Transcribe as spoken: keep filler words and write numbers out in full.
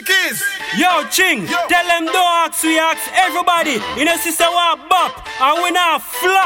Keys. Yo, Ching, Yo. tell them don't ask, we ask everybody. You know, sister, what bop, and we not flop.